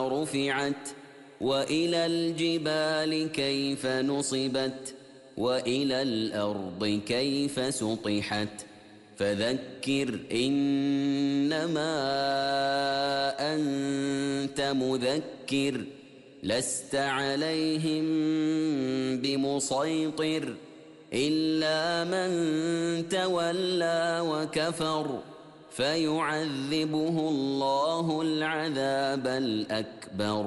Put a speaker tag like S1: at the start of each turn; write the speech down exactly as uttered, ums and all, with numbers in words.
S1: رفعت وإلى الجبال كيف نصبت وإلى الأرض كيف سطحت فذكر إنما أنت مذكر لست عليهم بمسيطر إلا من تولى وكفر فيعذبه الله العذاب الأكبر.